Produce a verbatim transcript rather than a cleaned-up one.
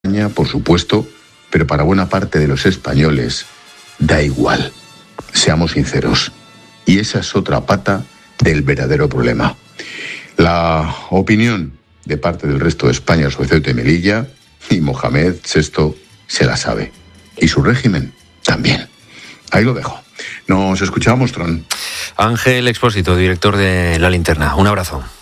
por supuesto, pero para buena parte de los españoles da igual. Seamos sinceros. Y esa es otra pata del verdadero problema. La opinión de parte del resto de España sobre Ceuta y Melilla, y Mohamed sexto se la sabe. Y su régimen también. Ahí lo dejo. Nos escuchamos, Tron. Ángel Expósito, director de La Linterna. Un abrazo.